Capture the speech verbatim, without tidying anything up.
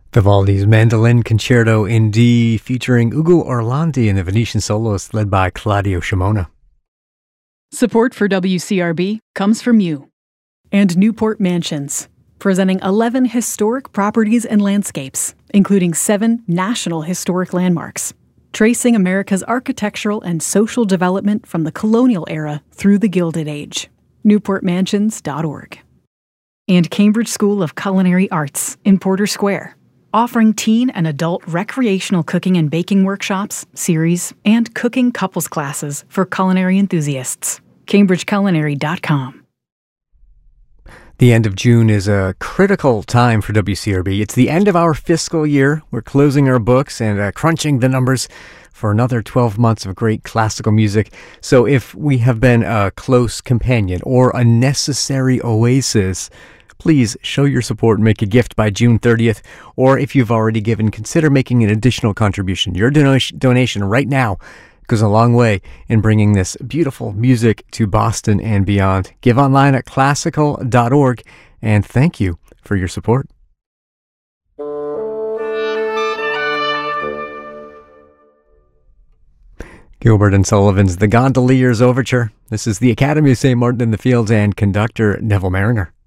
Vivaldi's Mandolin Concerto in D, featuring Ugo Orlandi and the Venetian soloist led by Claudio Scimona. Support for W C R B comes from you and Newport Mansions, presenting eleven historic properties and landscapes, including seven national historic landmarks, tracing America's architectural and social development from the colonial era through the Gilded Age. newport mansions dot org. And Cambridge School of Culinary Arts in Porter Square, offering teen and adult recreational cooking and baking workshops, series, and cooking couples classes for culinary enthusiasts. cambridge culinary dot com. The end of June is a critical time for W C R B. It's the end of our fiscal year. We're closing our books and uh, crunching the numbers for another twelve months of great classical music. So if we have been a close companion or a necessary oasis, please show your support and make a gift by June thirtieth. Or if you've already given, consider making an additional contribution. Your donation donation right now goes a long way in bringing this beautiful music to Boston and beyond. Give online at classical dot org, and thank you for your support. Gilbert and Sullivan's The Gondoliers Overture. This is the Academy of Saint Martin in the Fields and conductor Neville Mariner.